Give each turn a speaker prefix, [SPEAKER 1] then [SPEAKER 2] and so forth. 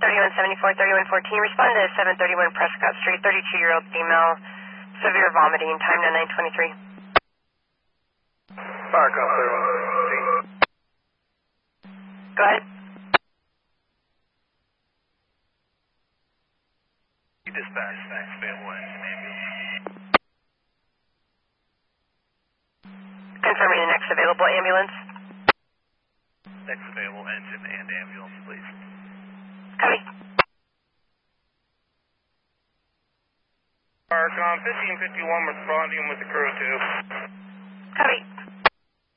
[SPEAKER 1] 3174, 3114. Respond to 731 Prescott Street, 32-year-old female, severe vomiting, time to 923.
[SPEAKER 2] Fire call 3114.
[SPEAKER 1] Go ahead.
[SPEAKER 2] Dispatch, Van West,
[SPEAKER 1] Confirming the next available ambulance.
[SPEAKER 2] next available engine and ambulance, please.
[SPEAKER 1] Copy.
[SPEAKER 2] Fire 1551 responding with the crew 2.
[SPEAKER 1] Copy.